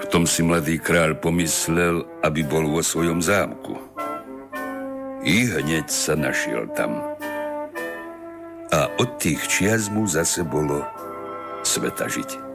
Tom si mladý kráľ pomyslel, aby bol vo svojom zámku. I hneď sa našiel tam. A od tých čias mu zase bolo sveta žiť.